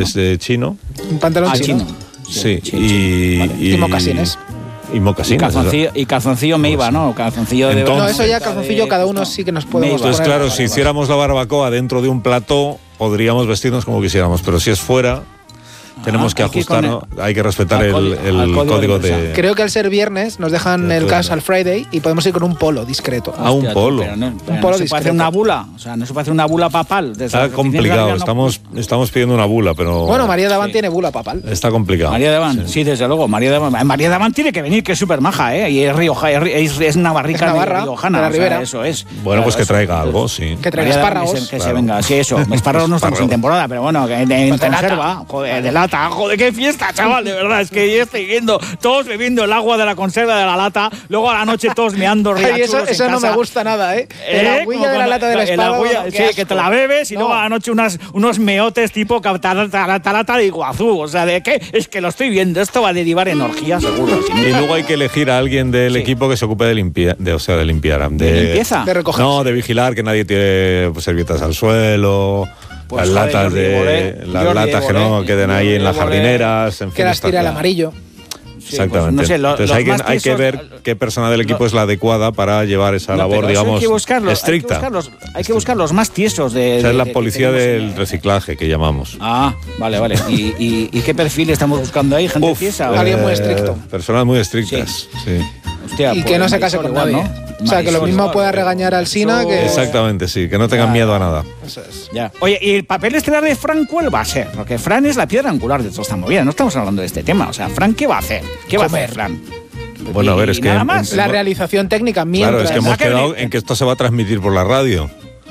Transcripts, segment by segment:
es de chino. Un pantalón chino. Sí, y mocasines. Y mocasines. Y calzoncillo me iba, ¿no? Calzoncillo de... No, eso ya calzoncillo cada uno sí que nos podemos poner. Entonces, claro, si hiciéramos la barbacoa dentro de un plató, podríamos vestirnos como quisiéramos, pero si es fuera... Tenemos que ajustarnos, hay que respetar el código de... Creo que al ser viernes nos dejan el Casual Friday y podemos ir con un polo discreto. Un polo. Un polo discreto. ¿No se puede hacer una bula? O sea, ¿no se puede hacer una bula papal? Está complicado, estamos pidiendo una bula, pero... Bueno, María Davant tiene bula papal. Está complicado. María Davant, sí, desde luego. María Davant tiene que venir, que es súper maja, ¿eh? Y es navarrica, riojana. De la Ribera. Eso es. Bueno, pues que traiga algo, sí. Que traiga espárragos. Que se venga, sí, eso. Espárragos no estamos en temporada, pero bueno, en conserva. Joder, de lata. Joder, qué fiesta, chaval, de verdad. Es que yo estoy viendo todos bebiendo el agua de la conserva de la lata, luego a la noche todos meando riachuelos. Eso no me gusta nada, ¿eh? La agüilla de la lata de la espada. Sí, que te la bebes y luego a la noche unos meotes tipo lata de Iguazú. O sea, ¿de qué? Es que lo estoy viendo. Esto va a derivar en orgías, seguro. Y luego hay que elegir a alguien del equipo que se ocupe de limpiar. ¿De limpieza? De recoger. No, de vigilar que nadie tire servietas al suelo. Pues las latas que no queden ahí en las jardineras, en fin. Que las tire al amarillo. Exactamente. Pues, no sé, entonces hay que ver qué persona del equipo es la adecuada para llevar esa labor, digamos, estricta. Hay que buscar los más tiesos de... Esa es la policía del reciclaje, que llamamos. Ah, vale. ¿Y qué perfil estamos buscando ahí? ¿Gente tiesa? Alguien muy estricto. Personas muy estrictas, sí. Hostia, y que no se case con nadie, ¿no? O sea, que lo mismo pueda regañar al Sina que... Exactamente, sí, que no tengan miedo a nada. Eso es. Ya. Oye, ¿y el papel estelar de Fran cuál va a ser? Porque Fran es la piedra angular de toda esta movida, no estamos hablando de este tema. O sea, Fran, ¿qué va a hacer? ¿Qué va a hacer Fran? Bueno, a ver, es que... Nada más. La realización técnica, mientras... Claro, es que hemos quedado en que esto se va a transmitir por la radio.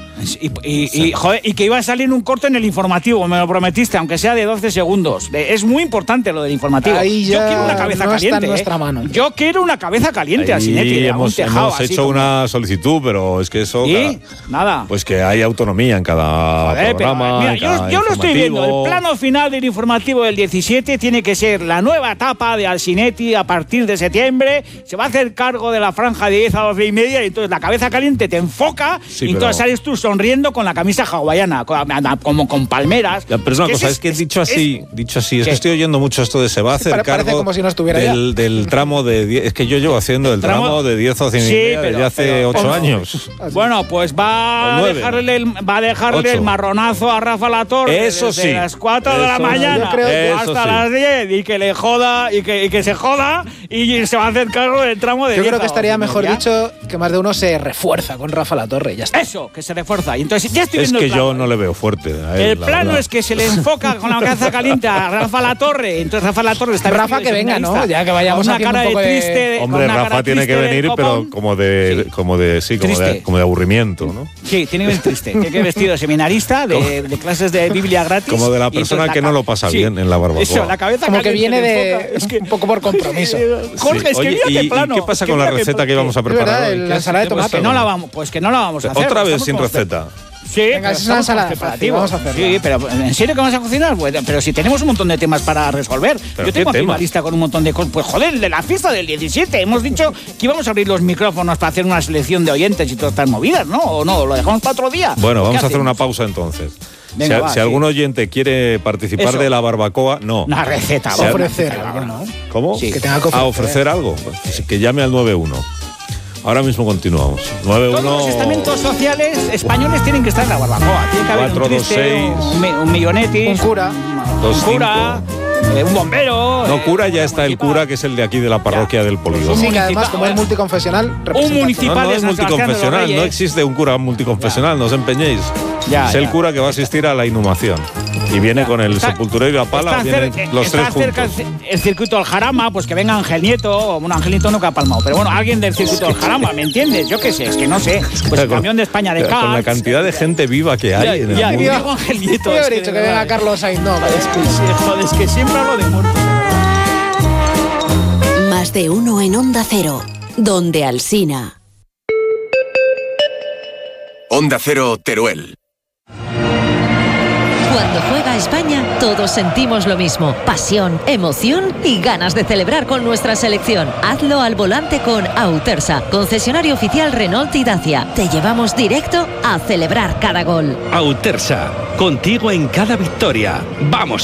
Joder, y que iba a salir un corte en el informativo, me lo prometiste, aunque sea de 12 segundos. Es muy importante lo del informativo. Ahí yo quiero una cabeza caliente. Está en nuestra mano. Yo quiero una cabeza caliente, Asinetti. Hemos hecho una solicitud, pero es que eso... ¿Y? Nada. Pues que hay autonomía en cada programa. Mira, yo lo estoy viendo. El plano final del informativo del 17 tiene que ser la nueva etapa de Asinetti a partir de septiembre. Se va a hacer cargo de la franja de 10 a 12 y media y entonces la cabeza caliente te enfoca y entonces sales tú sonriendo con la camisa hawaiana, como con palmeras. Ya, pero es una cosa, es que dicho así, es que estoy oyendo mucho esto de se va a hacer cargo como si no estuviera del tramo de 10. Es que yo llevo haciendo el tramo de 10 o 100 desde hace 8 años. Bueno, pues va a dejarle el marronazo a Rafa Latorre desde las 4 de la mañana hasta las 10 y que le joda y que se joda y se va a hacer cargo del tramo de 10. Yo creo que estaría mejor dicho que más de uno se refuerza con Rafa Latorre y ya está. Eso, que se refuerza. Y entonces ya estoy es viendo que el plano. Yo no le veo fuerte a él. El plano es que se le enfoca con la cabeza caliente a Rafa Latorre. Entonces Rafa Latorre está Rafa que venga, ¿no? Ya que vayamos a una cara de triste. Hombre, Rafa tiene que venir, pero como de aburrimiento, ¿no? Sí, tiene que venir triste. Tiene que vestido de seminarista, de clases de Biblia gratis. Como de la persona que no lo pasa bien en la barbacoa. Eso, la cabeza como que viene de un poco por compromiso. Jorge, es que mira qué plano. ¿Y qué pasa con la receta que íbamos a preparar hoy? La ensalada de tomate. Pues que no la vamos a hacer. Otra vez sin receta. Sí, venga, es una ensalada fácil, vamos a hacerla. Sí, pero ¿en serio que vamos a cocinar? Bueno, pero si tenemos un montón de temas para resolver. Yo tengo aquí una lista con un montón de cosas. Pues joder, de la fiesta del 17. Hemos dicho que íbamos a abrir los micrófonos para hacer una selección de oyentes y todas estas movidas, ¿no? ¿O no? ¿Lo dejamos para otro día? Bueno, vamos a hacer una pausa entonces. Venga, si algún oyente quiere participar de la barbacoa, no. Una receta. Ofrecer algo, ¿no? ¿Cómo? Sí. Que tenga que ofrecer algo. Pues que llame al 91. Ahora mismo continuamos. 91. Todos los estamentos sociales españoles tienen que estar en la barbacoa. Tiene que haber 426, un millonetis, un cura, un bombero. No, cura ya está el cura, que es el de aquí de la parroquia del Polígono. Sí, que además, como es multiconfesional, un municipal no es multiconfesional, no existe un cura multiconfesional, no os empeñéis. Es el cura que va a asistir a la inhumación. Y viene con el sepulturero y la pala, vienen los tres juntos. Está cerca el circuito del Jarama, pues que venga Ángel Nieto. Bueno, Ángel Nieto nunca ha palmado, pero bueno, alguien del circuito del Jarama, ¿me entiendes? Yo qué sé, es que no sé. Pues el camión de España de Cars. Con la cantidad de gente viva que hay en el mundo. Digo Ángel Nieto. Yo he dicho que venga Carlos Sainz, no. Es que siempre hablo de muertos. Más de uno en Onda Cero, donde Alsina. Onda Cero, Teruel. Cuando juega España, todos sentimos lo mismo: pasión, emoción y ganas de celebrar con nuestra selección. Hazlo al volante con Autersa, concesionario oficial Renault y Dacia. Te llevamos directo a celebrar cada gol. Autersa, contigo en cada victoria. ¡Vamos!